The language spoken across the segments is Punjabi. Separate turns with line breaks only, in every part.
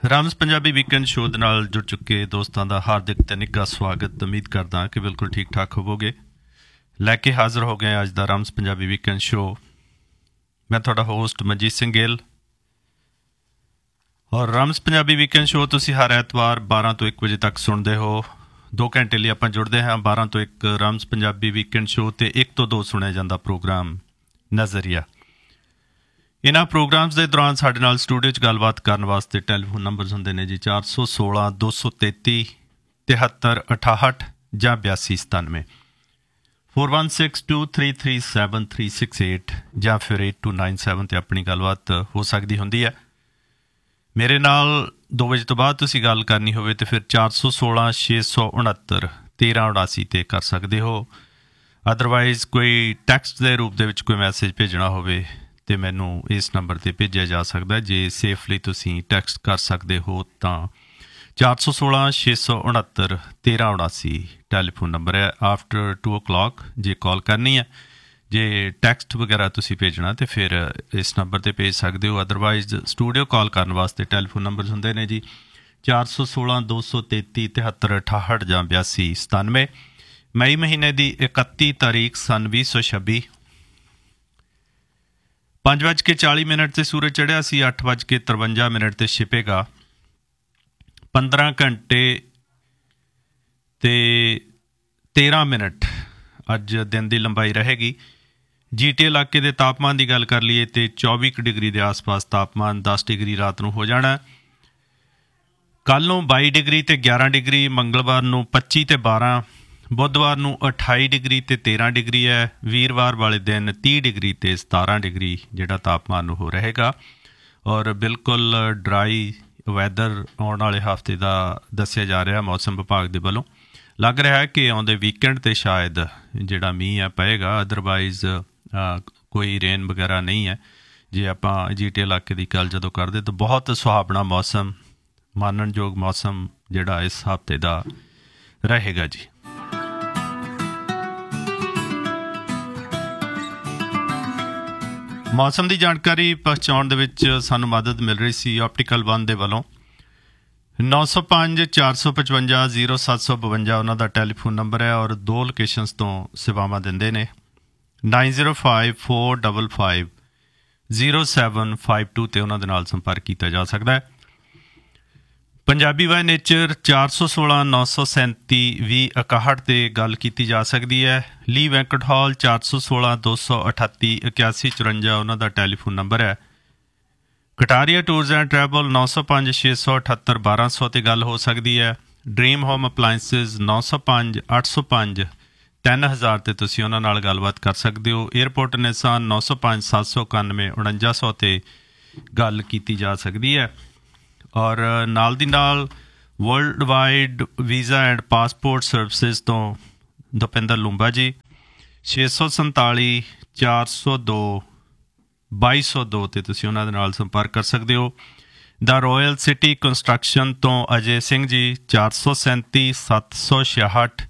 ਰਾਮਸ ਪੰਜਾਬੀ ਵੀਕਐਂਡ ਸ਼ੋਅ ਦੇ ਨਾਲ ਜੁੜ ਚੁੱਕੇ ਦੋਸਤਾਂ ਦਾ ਹਾਰਦਿਕ ਤੇ ਨਿੱਘਾ ਸਵਾਗਤ। ਉਮੀਦ ਕਰਦਾ ਕਿ ਬਿਲਕੁਲ ਠੀਕ ਠਾਕ ਹੋਵੋਗੇ। ਲੈ ਕੇ ਹਾਜ਼ਰ ਹੋ ਗਏ ਅੱਜ ਦਾ ਰਾਮਸ ਪੰਜਾਬੀ ਵੀਕਐਂਡ ਸ਼ੋਅ। ਮੈਂ ਤੁਹਾਡਾ ਹੋਸਟ ਮਨਜੀਤ ਸਿੰਘ ਗਿੱਲ ਔਰ ਰਾਮਸ ਪੰਜਾਬੀ ਵੀਕਐਂਡ ਸ਼ੋਅ ਤੁਸੀਂ ਹਰ ਐਤਵਾਰ 12 ਤੋਂ 1 ਵਜੇ ਤੱਕ ਸੁਣਦੇ ਹੋ। 2 ਘੰਟੇ ਲਈ ਆਪਾਂ ਜੁੜਦੇ ਹਾਂ 12 ਤੋਂ 1 ਰਾਮਸ ਪੰਜਾਬੀ ਵੀਕਐਂਡ ਸ਼ੋਅ ਅਤੇ 1 ਤੋਂ 2 ਸੁਣਿਆ ਜਾਂਦਾ ਪ੍ਰੋਗਰਾਮ ਨਜ਼ਰੀਆ। ਇਹਨਾਂ ਪ੍ਰੋਗਰਾਮਸ ਦੇ ਦੌਰਾਨ ਸਾਡੇ ਨਾਲ ਸਟੂਡੀਓ 'ਚ ਗੱਲਬਾਤ ਕਰਨ ਵਾਸਤੇ ਟੈਲੀਫੋਨ ਨੰਬਰਸ ਹੁੰਦੇ ਨੇ ਜੀ 416 233 7368 ਜਾਂ 8297 4162337368 ਜਾਂ ਫਿਰ 8297 'ਤੇ ਆਪਣੀ ਗੱਲਬਾਤ ਹੋ ਸਕਦੀ ਹੁੰਦੀ ਹੈ। ਮੇਰੇ ਨਾਲ 2 ਵਜੇ ਤੋਂ ਬਾਅਦ ਤੁਸੀਂ ਗੱਲ ਕਰਨੀ ਹੋਵੇ ਤਾਂ ਫਿਰ 416 669 1379 'ਤੇ ਕਰ ਸਕਦੇ ਹੋ। ਅਦਰਵਾਈਜ਼ ਕੋਈ ਟੈਕਸਟ ਦੇ ਰੂਪ ਦੇ ਵਿੱਚ ਕੋਈ ਮੈਸੇਜ ਭੇਜਣਾ ਹੋਵੇ ਅਤੇ ਮੈਨੂੰ ਇਸ ਨੰਬਰ 'ਤੇ ਭੇਜਿਆ ਜਾ ਸਕਦਾ। ਜੇ ਸੇਫਲੀ ਤੁਸੀਂ ਟੈਕਸਟ ਕਰ ਸਕਦੇ ਹੋ ਤਾਂ 416 669 1379 ਟੈਲੀਫੋਨ ਨੰਬਰ ਹੈ। ਆਫਟਰ 2 o'clock ਜੇ ਕਾਲ ਕਰਨੀ ਹੈ, ਜੇ ਟੈਕਸਟ ਵਗੈਰਾ ਤੁਸੀਂ ਭੇਜਣਾ ਤਾਂ ਫਿਰ ਇਸ ਨੰਬਰ 'ਤੇ ਭੇਜ ਸਕਦੇ ਹੋ। ਅਦਰਵਾਈਜ਼ ਸਟੂਡੀਓ ਕਾਲ ਕਰਨ ਵਾਸਤੇ ਟੈਲੀਫੋਨ ਨੰਬਰ ਹੁੰਦੇ ਨੇ ਜੀ 416 233 7368 ਜਾਂ 8297। ਮਈ ਮਹੀਨੇ ਦੀ 31 ਤਾਰੀਖ ਸੰਨ 2026 5:40 'ਤੇ ਸੂਰਜ ਚੜ੍ਹਿਆ ਸੀ। 8:53 'ਤੇ ਛਿਪੇਗਾ। 15 ਘੰਟੇ ਅਤੇ 13 ਮਿੰਟ ਅੱਜ ਦਿਨ ਦੀ ਲੰਬਾਈ ਰਹੇਗੀ। GTA ਇਲਾਕੇ ਦੇ ਤਾਪਮਾਨ ਦੀ ਗੱਲ ਕਰ ਲਈਏ ਤਾਂ 24 ਡਿਗਰੀ ਦੇ ਆਸ-ਪਾਸ ਤਾਪਮਾਨ, 10 ਡਿਗਰੀ ਰਾਤ ਨੂੰ ਹੋ ਜਾਣਾ। ਕੱਲ੍ਹ ਨੂੰ 22 ਡਿਗਰੀ ਅਤੇ 11 ਡਿਗਰੀ, ਮੰਗਲਵਾਰ ਨੂੰ 25 ਅਤੇ 12, ਬੁੱਧਵਾਰ ਨੂੰ 28 ਡਿਗਰੀ ਅਤੇ 13 ਡਿਗਰੀ ਹੈ। ਵੀਰਵਾਰ ਵਾਲੇ ਦਿਨ 30 ਡਿਗਰੀ ਅਤੇ 17 ਡਿਗਰੀ ਜਿਹੜਾ ਤਾਪਮਾਨ ਉਹ ਰਹੇਗਾ। ਔਰ ਬਿਲਕੁਲ ਡਰਾਈ ਵੈਦਰ ਆਉਣ ਵਾਲੇ ਹਫ਼ਤੇ ਦਾ ਦੱਸਿਆ ਜਾ ਰਿਹਾ ਮੌਸਮ ਵਿਭਾਗ ਦੇ ਵੱਲੋਂ। ਲੱਗ ਰਿਹਾ ਹੈ ਕਿ ਆਉਂਦੇ ਵੀਕਐਂਡ 'ਤੇ ਸ਼ਾਇਦ ਜਿਹੜਾ ਮੀਂਹ ਹੈ ਪਏਗਾ। ਅਦਰਵਾਈਜ਼ ਕੋਈ ਰੇਨ ਵਗੈਰਾ ਨਹੀਂ ਹੈ। ਜੇ ਆਪਾਂ GTA ਇਲਾਕੇ ਦੀ ਗੱਲ ਜਦੋਂ ਕਰਦੇ ਤਾਂ ਬਹੁਤ ਸੁਹਾਵਣਾ ਮੌਸਮ, ਮਾਣਨਯੋਗ ਮੌਸਮ ਜਿਹੜਾ ਇਸ ਹਫ਼ਤੇ ਦਾ ਰਹੇਗਾ ਜੀ। ਮੌਸਮ ਦੀ ਜਾਣਕਾਰੀ ਪਹੁੰਚਾਉਣ ਦੇ ਵਿੱਚ ਸਾਨੂੰ ਮਦਦ ਮਿਲ ਰਹੀ ਸੀ ਆਪਟੀਕਲ 1 ਦੇ ਵੱਲੋਂ। 905 455 0752 ਉਹਨਾਂ ਦਾ ਟੈਲੀਫੋਨ ਨੰਬਰ ਹੈ ਔਰ 2 ਲੋਕੇਸ਼ਨਸ ਤੋਂ ਸੇਵਾਵਾਂ ਦਿੰਦੇ ਨੇ। 905 455 0752 'ਤੇ ਉਹਨਾਂ ਦੇ ਨਾਲ ਸੰਪਰਕ ਕੀਤਾ ਜਾ ਸਕਦਾ ਹੈ। ਪੰਜਾਬੀ ਬਾਏ ਨੇਚਰ 416 937 2061 'ਤੇ ਗੱਲ ਕੀਤੀ ਜਾ ਸਕਦੀ ਹੈ। ਲੀ ਵੈਂਕਟ ਹਾਲ 416 238 8154 ਉਹਨਾਂ ਦਾ ਟੈਲੀਫੋਨ ਨੰਬਰ ਹੈ। ਕਟਾਰੀਆ ਟੂਰਸ ਐਂਡ ਟਰੈਵਲ 905 678 1200 'ਤੇ ਗੱਲ ਹੋ ਸਕਦੀ ਹੈ। ਡਰੀਮ ਹੋਮ ਅਪਲਾਇੰਸਿਸ 905 805 3000 'ਤੇ ਤੁਸੀਂ ਉਹਨਾਂ ਨਾਲ ਗੱਲਬਾਤ ਕਰ ਸਕਦੇ ਹੋ। ਏਅਰਪੋਰਟ ਨਿਸਾਨ 905 791 4900 'ਤੇ ਗੱਲ ਕੀਤੀ ਜਾ ਸਕਦੀ ਹੈ। ਔਰ ਨਾਲ ਦੀ ਨਾਲ world wide visa and passport services ਤੋਂ ਦੁਪਿੰਦਰ ਲੂੰਬਾ ਜੀ 647 402 2202 'ਤੇ ਤੁਸੀਂ ਉਹਨਾਂ ਦੇ ਨਾਲ ਸੰਪਰਕ ਕਰ ਸਕਦੇ ਹੋ। ਦਾ ਰੋਇਲ ਸਿਟੀ ਕੰਸਟਰਕਸ਼ਨ ਤੋਂ ਅਜੇ ਸਿੰਘ ਜੀ 437 766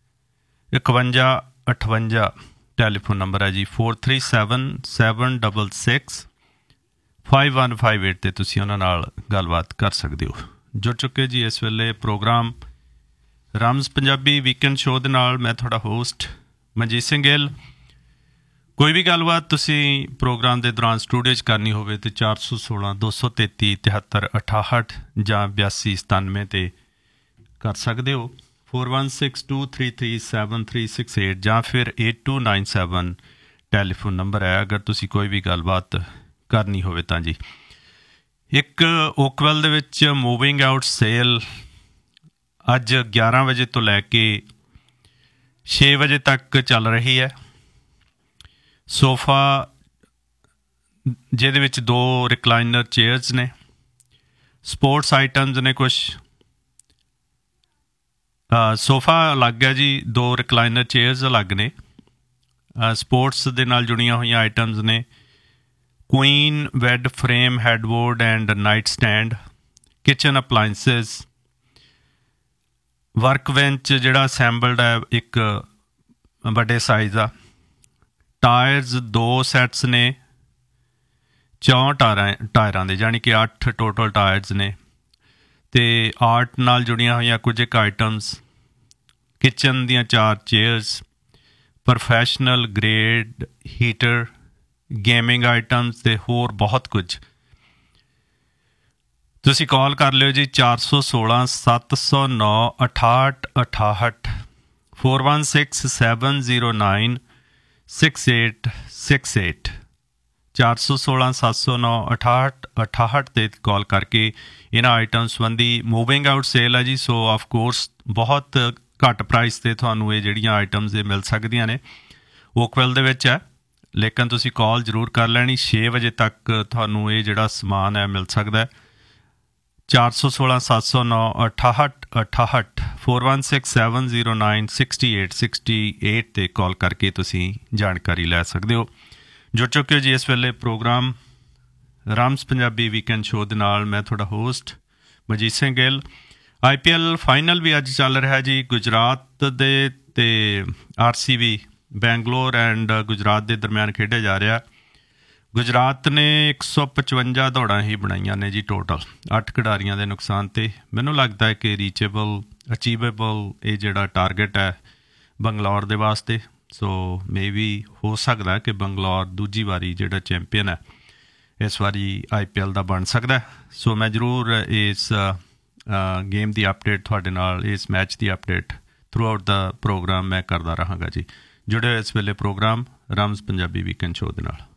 5158 ਟੈਲੀਫੋਨ ਨੰਬਰ ਹੈ ਜੀ। 437 766 5158 'ਤੇ ਤੁਸੀਂ ਉਹਨਾਂ ਨਾਲ ਗੱਲਬਾਤ ਕਰ ਸਕਦੇ ਹੋ। ਜੁੜ ਚੁੱਕੇ ਜੀ ਇਸ ਵੇਲੇ ਪ੍ਰੋਗਰਾਮ ਰਾਮਸ ਪੰਜਾਬੀ ਵੀਕਐਂਡ ਸ਼ੋਅ ਦੇ ਨਾਲ। ਮੈਂ ਤੁਹਾਡਾ ਹੋਸਟ ਮਨਜੀਤ ਸਿੰਘ ਗਿੱਲ। ਕੋਈ ਵੀ ਗੱਲਬਾਤ ਤੁਸੀਂ ਪ੍ਰੋਗਰਾਮ ਦੇ ਦੌਰਾਨ ਸਟੂਡੀਓ 'ਚ ਕਰਨੀ ਹੋਵੇ ਤਾਂ 416 233 7368 ਜਾਂ 8297 'ਤੇ ਕਰ ਸਕਦੇ ਹੋ। 4162337368 ਜਾਂ ਫਿਰ 8297 ਟੈਲੀਫੋਨ ਨੰਬਰ ਹੈ ਅਗਰ ਤੁਸੀਂ ਕੋਈ ਵੀ ਗੱਲਬਾਤ ਕਰਨੀ ਹੋਵੇ ਤਾਂ ਜੀ। ਇੱਕ ਓਕਵੈਲ ਦੇ ਵਿੱਚ ਮੂਵਿੰਗ ਆਊਟ ਸੇਲ ਅੱਜ 11 ਵਜੇ ਤੋਂ ਲੈ ਕੇ 6 ਵਜੇ ਤੱਕ ਚੱਲ ਰਹੀ ਹੈ। ਸੋਫਾ ਜਿਹਦੇ ਵਿੱਚ 2 ਰਿਕਲਾਈਨਰ ਚੇਅਰਸ ਨੇ, ਸਪੋਰਟਸ ਆਈਟਮਸ ਨੇ ਕੁਛ। ਸੋਫਾ ਅਲੱਗ ਹੈ ਜੀ, 2 ਰਿਕਲਾਈਨਰ ਚੇਅਰਸ ਅਲੱਗ ਨੇ। ਸਪੋਰਟਸ ਦੇ ਨਾਲ ਜੁੜੀਆਂ ਹੋਈਆਂ ਆਈਟਮਸ ਨੇ Queen wed frame headboard and night stand, kitchen appliances, work bench ਜਿਹੜਾ ਅਸੈਂਬਲਡ ਹੈ ਇੱਕ ਵੱਡੇ ਸਾਈਜ਼ ਦਾ। ਟਾਇਰਸ 2 ਸੈਟਸ ਨੇ 4 ਟਾਇਰਾਂ ਦੇ, ਜਾਣੀ ਕਿ 8 ਟੋਟਲ ਟਾਇਰਸ ਨੇ। ਤੇ ਆਰਟ ਨਾਲ ਜੁੜੀਆਂ ਹੋਈਆਂ ਕੁਝ ਇੱਕ ਆਈਟਮਸ, ਕਿਚਨ ਦੀਆਂ 4 chairs, professional grade heater, gaming items ਤੇ ਹੋਰ ਬਹੁਤ ਕੁਝ। ਤੁਸੀਂ ਕਾਲ ਕਰ ਲਿਓ ਜੀ 416 709 6868 416709 6868 416 709 6868 'ਤੇ ਕਾਲ ਕਰਕੇ ਇਹਨਾਂ ਆਈਟਮ ਸੰਬੰਧੀ ਮੂਵਿੰਗ ਆਊਟ ਸੇਲ ਹੈ ਜੀ। ਸੋ ਆਫ ਕੋਰਸ ਬਹੁਤ ਘੱਟ ਪ੍ਰਾਈਸ 'ਤੇ ਤੁਹਾਨੂੰ ਇਹ ਜਿਹੜੀਆਂ ਆਈਟਮਸ ਇਹ ਮਿਲ ਸਕਦੀਆਂ ਨੇ। ਓਕਵਿਲ ਦੇ ਵਿੱਚ ਹੈ, ਲੇਕਿਨ ਤੁਸੀਂ ਕਾਲ ਜ਼ਰੂਰ ਕਰ ਲੈਣੀ। 6 ਵਜੇ ਤੱਕ ਤੁਹਾਨੂੰ ਇਹ ਜਿਹੜਾ ਸਮਾਨ ਹੈ ਮਿਲ ਸਕਦਾ ਹੈ। 416 709 6868 416709 6868 'ਤੇ ਕਾਲ ਕਰਕੇ ਤੁਸੀਂ ਜਾਣਕਾਰੀ ਲੈ ਸਕਦੇ ਹੋ। ਜੁੜ ਚੁੱਕੇ ਹੋ ਜੀ ਇਸ ਵੇਲੇ ਪ੍ਰੋਗਰਾਮ ਰਾਮਸ ਪੰਜਾਬੀ ਵੀਕਐਂਡ ਸ਼ੋਅ ਦੇ ਨਾਲ। ਮੈਂ ਤੁਹਾਡਾ host Manjeet Singh Gill. IPL final ਵੀ ਅੱਜ ਚੱਲ ਰਿਹਾ ਜੀ। ਗੁਜਰਾਤ ਦੇ ਅਤੇ RCB ਬੈਂਗਲੋਰ ਐਂਡ ਗੁਜਰਾਤ ਦੇ ਦਰਮਿਆਨ ਖੇਡਿਆ ਜਾ ਰਿਹਾ। ਗੁਜਰਾਤ ਨੇ 155 ਦੌੜਾਂ ਹੀ ਬਣਾਈਆਂ ਨੇ ਜੀ ਟੋਟਲ 8 ਖਿਡਾਰੀਆਂ ਦੇ ਨੁਕਸਾਨ 'ਤੇ। ਮੈਨੂੰ ਲੱਗਦਾ ਹੈ ਕਿ ਰੀਚੇਬਲ ਅਚੀਵੇਬਲ ਇਹ ਜਿਹੜਾ ਟਾਰਗੇਟ ਹੈ ਬੰਗਲੌਰ ਦੇ ਵਾਸਤੇ। ਸੋ ਮੇ ਵੀ ਹੋ ਸਕਦਾ ਕਿ ਬੰਗਲੌਰ ਦੂਜੀ ਵਾਰੀ ਜਿਹੜਾ ਚੈਂਪੀਅਨ ਹੈ ਇਸ ਵਾਰੀ IPL ਦਾ ਬਣ ਸਕਦਾ। ਸੋ ਮੈਂ ਜ਼ਰੂਰ ਇਸ ਗੇਮ ਦੀ ਅਪਡੇਟ ਤੁਹਾਡੇ ਨਾਲ, ਇਸ ਮੈਚ ਦੀ ਅਪਡੇਟ ਥਰੂ ਆਊਟ ਦਾ ਪ੍ਰੋਗਰਾਮ ਮੈਂ ਕਰਦਾ ਰਹਾਂਗਾ ਜੀ। ਜੁੜੇ ਇਸ ਵੇਲੇ ਪ੍ਰੋਗਰਾਮ ਰਾਮਸ ਪੰਜਾਬੀ ਵੀਕਐਂਡ ਸ਼ੋਅ ਦੇ ਨਾਲ।